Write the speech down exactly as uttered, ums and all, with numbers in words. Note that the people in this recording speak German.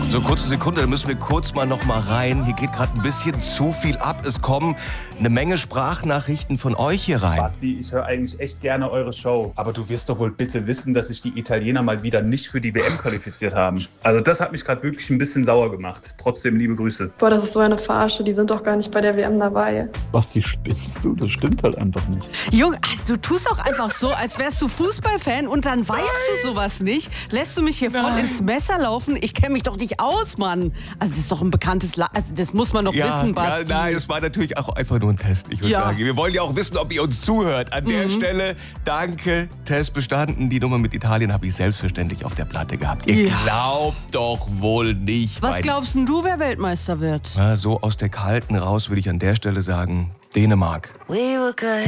So, kurze Sekunde, da müssen wir kurz mal noch mal rein. Hier geht gerade ein bisschen zu viel ab. Es kommen eine Menge Sprachnachrichten von euch hier rein. Basti, ich höre eigentlich echt gerne eure Show. Aber du wirst doch wohl bitte wissen, dass sich die Italiener mal wieder nicht für die W M qualifiziert haben. Also das hat mich gerade wirklich ein bisschen sauer gemacht. Trotzdem liebe Grüße. Boah, das ist so eine Verarsche. Die sind doch gar nicht bei der W M dabei. Basti, spinnst du? Das stimmt halt einfach nicht. Junge, also du tust auch einfach so, als wärst du Fußballfan und dann weißt Nein. du sowas nicht. Lässt du mich hier voll Nein. ins Messer laufen? Ich kenne mich doch nicht aus, Mann. Also das ist doch ein bekanntes La- also das muss man doch ja, wissen, Basti. Ja, nein, es war natürlich auch einfach nur ein Test, ich würde ja. sagen. Wir wollen ja auch wissen, ob ihr uns zuhört. An der mhm. Stelle, danke, Test bestanden. Die Nummer mit Italien habe ich selbstverständlich auf der Platte gehabt. Ihr ja. glaubt doch wohl nicht. Was glaubst denn du, wer Weltmeister wird? Na, so aus der Kalten raus würde ich an der Stelle sagen, Dänemark. We were good.